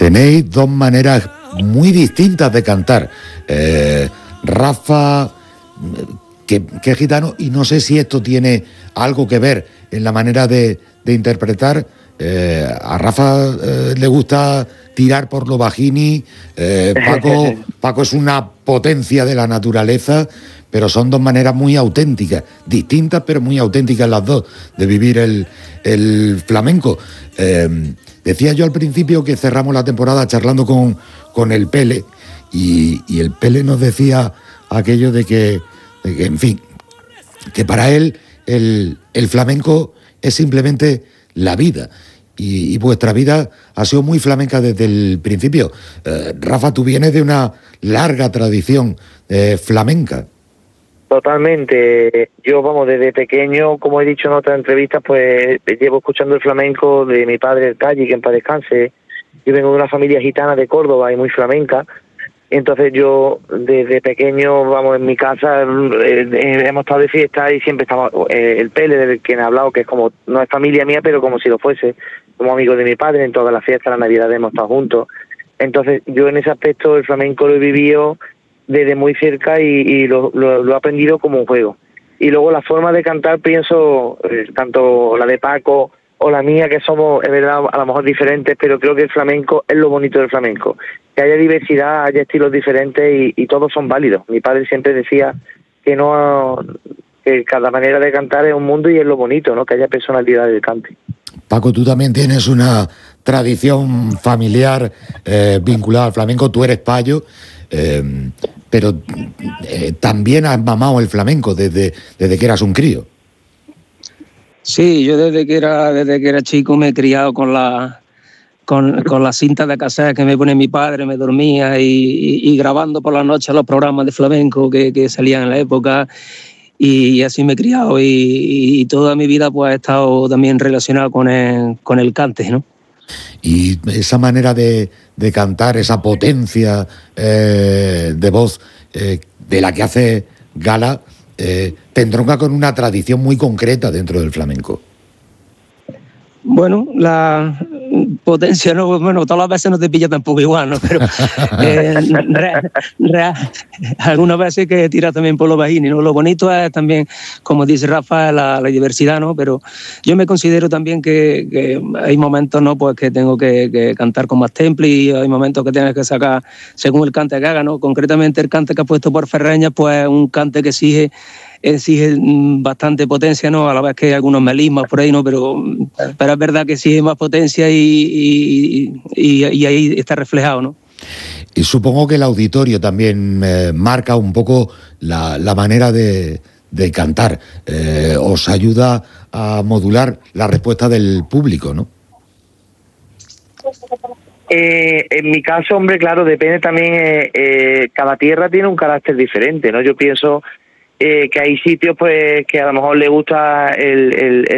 Tenéis dos maneras muy distintas de cantar. Rafa, que es gitano, y no sé si esto tiene algo que ver en la manera de interpretar. A Rafa le gusta tirar por lo bajini. Paco es una potencia de la naturaleza, pero son dos maneras muy auténticas, distintas pero muy auténticas las dos, de vivir el flamenco. Decía yo al principio que cerramos la temporada charlando con el Pele, y el Pele nos decía aquello de que, en fin, que para él el flamenco es simplemente la vida. Y vuestra vida ha sido muy flamenca desde el principio. Rafa, tú vienes de una larga tradición flamenca. Totalmente. Yo, desde pequeño, como he dicho en otras entrevistas, pues llevo escuchando el flamenco de mi padre, el Talli, que en paz descanse. Yo vengo de una familia gitana de Córdoba y muy flamenca. Entonces yo, desde pequeño, en mi casa hemos estado de fiesta y siempre estaba el Pele, del que he hablado, que es como, no es familia mía, pero como si lo fuese, como amigo de mi padre. En todas las fiestas, las navidades hemos estado juntos. Entonces yo en ese aspecto el flamenco lo he vivido desde muy cerca y lo he aprendido como un juego. Y luego la forma de cantar, pienso, tanto la de Paco o la mía, que somos, es verdad, a lo mejor diferentes, pero creo que el flamenco es lo bonito del flamenco, que haya diversidad, haya estilos diferentes y todos son válidos. Mi padre siempre decía que que cada manera de cantar es un mundo y es lo bonito, ¿no? Que haya personalidad del cante. Paco, tú también tienes una tradición familiar vinculada al flamenco. Tú eres payo, pero también has mamado el flamenco desde que eras un crío. Sí, yo desde que era chico me he criado con la cinta de cassette que me pone mi padre, me dormía y grabando por la noche los programas de flamenco que salían en la época, y así me he criado y toda mi vida pues he estado también relacionado con el cante, ¿no? Y esa manera de cantar, esa potencia de voz de la que hace gala, te entronca con una tradición muy concreta dentro del flamenco. Bueno, la potencia, no, todas las veces no te pilla tampoco igual, ¿no? Pero algunas veces que tira también por los bajini, ¿no? Lo bonito es también, como dice Rafa, la diversidad, ¿no? Pero yo me considero también que hay momentos, ¿no? Pues que tengo que cantar con más temple, y hay momentos que tienes que sacar según el cante que haga, ¿no? Concretamente el cante que ha puesto por Ferreña, pues un cante que exige bastante potencia, ¿no? A la vez que hay algunos melismas por ahí, ¿no? Pero es verdad que exige más potencia y ahí está reflejado, ¿no? Y supongo que el auditorio también marca un poco la manera de cantar. Os ayuda a modular la respuesta del público, ¿no? En mi caso, hombre, claro, depende también. Cada tierra tiene un carácter diferente, ¿no? Yo pienso que hay sitios pues que a lo mejor le gusta el